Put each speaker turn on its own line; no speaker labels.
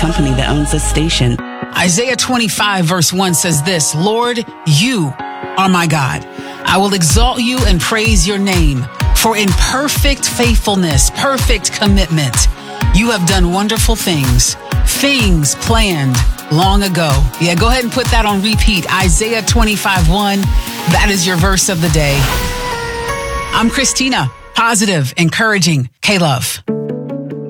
company that owns this station.
Isaiah 25 verse 1 says this, Lord, you are my God. I will exalt you and praise your name. For in perfect faithfulness, perfect commitment, you have done wonderful things planned long ago. Yeah, go ahead and put that on repeat. Isaiah 25:1. That is your verse of the day. I'm Christina. Positive, encouraging, K-Love.